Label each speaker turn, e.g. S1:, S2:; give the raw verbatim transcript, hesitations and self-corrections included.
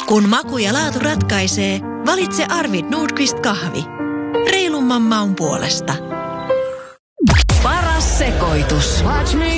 S1: Kun maku ja laatu ratkaisee, valitse Arvid Nordqvist kahvi. Reilumman maun puolesta.
S2: Paras sekoitus. Watch me